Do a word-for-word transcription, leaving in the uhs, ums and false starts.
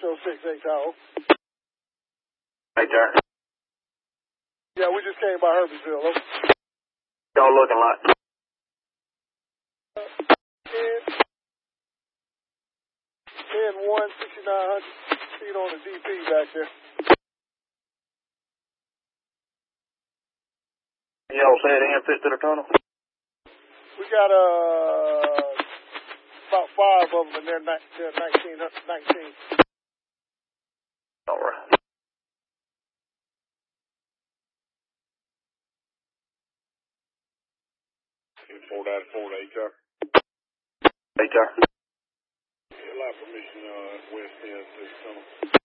oh six, H Tower. Right there. Yeah, we just came by Herbertsville. Okay. Y'all looking like? ten, ten, one, sixty-nine hundred feet on the D P back there. Y'all say it in fit to the tunnel? We got uh, about five of them, and they're, ni- they're nineteen, nineteen. All right. four nine four to H R. H R. Yeah, a lot of permission, uh, west end to the tunnel.